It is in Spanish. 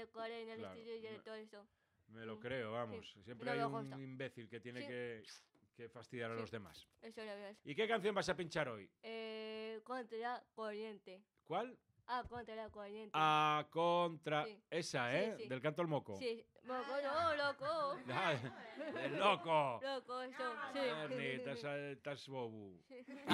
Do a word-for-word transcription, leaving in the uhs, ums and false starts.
decoré en el Claro, estudio y me- todo eso. Me lo Mm, creo, vamos. sí. Siempre No hay me un gusta. imbécil que tiene Sí. que, que fastidiar a Sí. los demás. Eso lo veo. ¿Y qué canción vas a pinchar hoy? Eh, contra la corriente. ¿Cuál? Ah, contra la corriente. A contra... Sí. Esa, Sí, ¿eh? sí. Del canto al moco. Sí, moco, no, loco. Ah, ¡el loco! Loco, eso, sí. Ernie, estás, estás bobo.